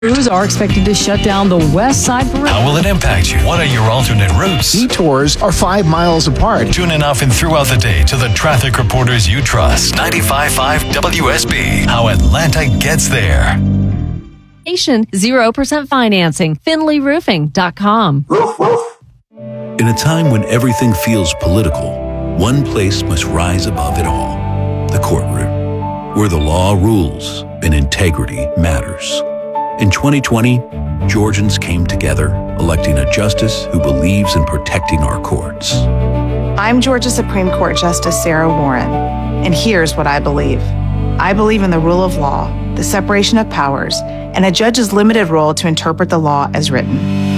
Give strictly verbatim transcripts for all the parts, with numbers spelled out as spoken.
Crews are expected to shut down the West Side Parade. How will it impact you? What are your alternate routes? Detours are five miles apart. Tune in often throughout the day to the traffic reporters you trust. ninety-five point five W S B. How Atlanta gets there. zero percent financing. Finley Roofing dot com. In a time when everything feels political, one place must rise above it all. The courtroom, where the law rules and integrity matters. In twenty twenty, Georgians came together, electing a justice who believes in protecting our courts. I'm Georgia Supreme Court Justice Sarah Warren, and here's what I believe. I believe in the rule of law, the separation of powers, and a judge's limited role to interpret the law as written.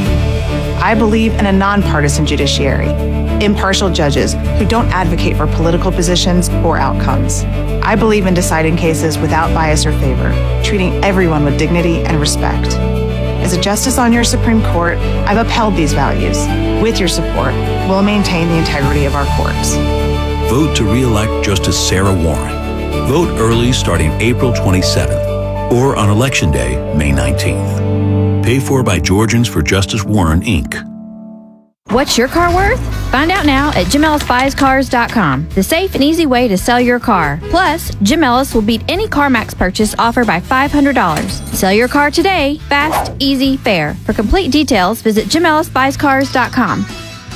I believe in a nonpartisan judiciary, impartial judges who don't advocate for political positions or outcomes. I believe in deciding cases without bias or favor, treating everyone with dignity and respect. As a justice on your Supreme Court, I've upheld these values. With your support, we'll maintain the integrity of our courts. Vote to re-elect Justice Sarah Warren. Vote early starting April twenty-seventh or on Election Day, May nineteenth. Paid for by Georgians for Justice Warren, Incorporated. What's your car worth? Find out now at Jim Ellis Buys Cars dot com, the safe and easy way to sell your car. Plus, Jim Ellis will beat any CarMax purchase offered by five hundred dollars. Sell your car today, fast, easy, fair. For complete details, visit Jim Ellis Buys Cars dot com.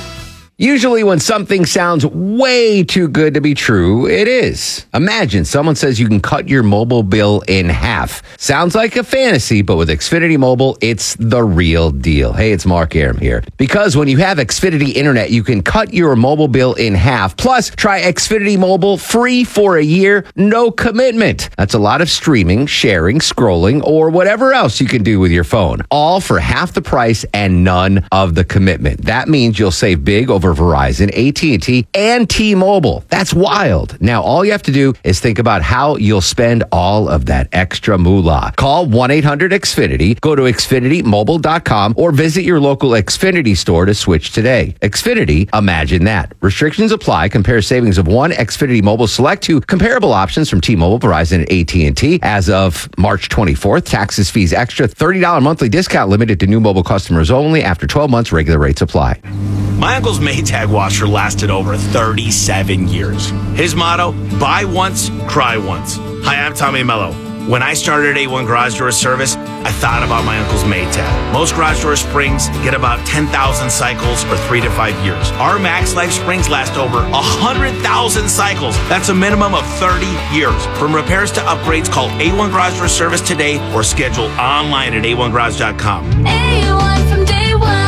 Usually when something sounds way too good to be true, it is. Imagine someone says you can cut your mobile bill in half. Sounds like a fantasy, but with Xfinity Mobile, it's the real deal. Hey, it's Mark Arum here. Because when you have Xfinity Internet, you can cut your mobile bill in half. Plus, try Xfinity Mobile free for a year, no commitment. That's a lot of streaming, sharing, scrolling, or whatever else you can do with your phone. All for half the price and none of the commitment. That means you'll save big over Verizon, A T and T, and T-Mobile. That's wild. Now, all you have to do is think about how you'll spend all of that extra moolah. Call one eight hundred X Finity, go to Xfinity Mobile dot com, or visit your local Xfinity store to switch today. Xfinity, imagine that. Restrictions apply. Compare savings of one Xfinity Mobile Select to comparable options from T-Mobile, Verizon, and A T and T. As of March twenty-fourth, taxes, fees, extra, thirty dollars monthly discount limited to new mobile customers only. After twelve months, regular rates apply. My uncle's Maytag washer lasted over thirty-seven years. His motto, buy once, cry once. Hi, I'm Tommy Mello. When I started A one Garage Door Service, I thought about my uncle's Maytag. Most garage door springs get about ten thousand cycles or three to five years. Our Max Life springs last over one hundred thousand cycles. That's a minimum of thirty years. From repairs to upgrades, call A one Garage Door Service today or schedule online at A one garage dot com. A one from day one.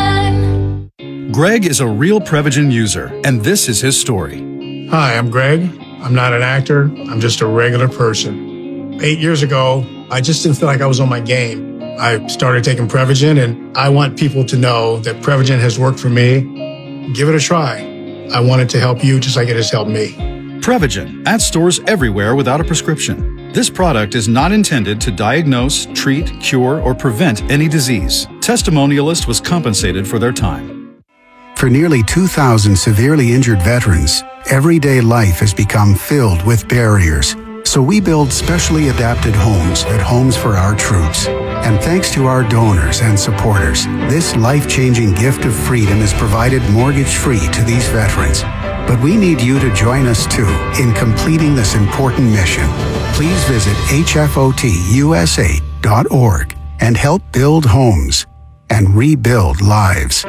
Greg is a real Prevagen user, and this is his story. Hi, I'm Greg. I'm not an actor. I'm just a regular person. Eight years ago, I just didn't feel like I was on my game. I started taking Prevagen, and I want people to know that Prevagen has worked for me. Give it a try. I want it to help you just like it has helped me. Prevagen, at stores everywhere without a prescription. This product is not intended to diagnose, treat, cure, or prevent any disease. Testimonialist was compensated for their time. For nearly two thousand severely injured veterans, everyday life has become filled with barriers. So we build specially adapted homes at Homes for Our Troops. And thanks to our donors and supporters, this life-changing gift of freedom is provided mortgage-free to these veterans. But we need you to join us too in completing this important mission. Please visit H F O T U S A dot org and help build homes and rebuild lives.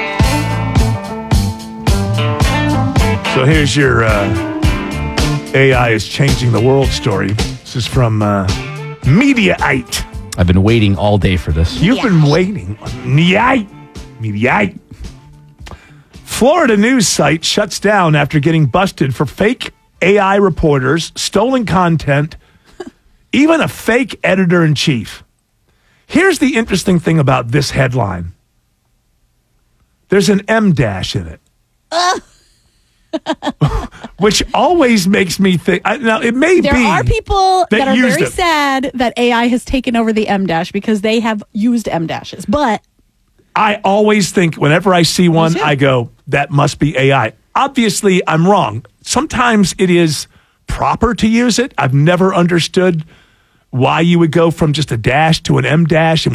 So here's your uh, A I is changing the world story. This is from uh, Mediaite. I've been waiting all day for this. You've been waiting. Mediaite. Mediaite. Florida news site shuts down after getting busted for fake A I reporters, stolen content, even a fake editor-in-chief. Here's the interesting thing about this headline. There's an M dash in it. Uh. Which always makes me think. I, now, it may there be. There are people that, that are very it. sad that A I has taken over the M dash because they have used M dashes. But I always think whenever I see one, I go, that must be A I. Obviously, I'm wrong. Sometimes it is proper to use it. I've never understood why you would go from just a dash to an M dash and